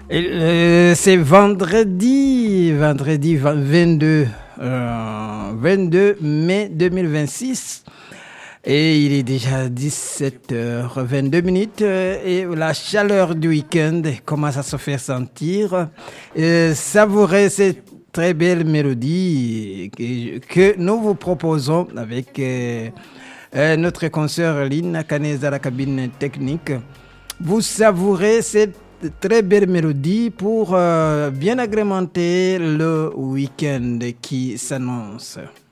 C'est vendredi 22 mai 2026. Et il est déjà 17h22 et la chaleur du week-end commence à se faire sentir. Savourez cette très belle mélodie que nous vous proposons avec notre consoeur Lina Canez à la cabine technique. Vous savourez cette très belle mélodie pour bien agrémenter le week-end qui s'annonce.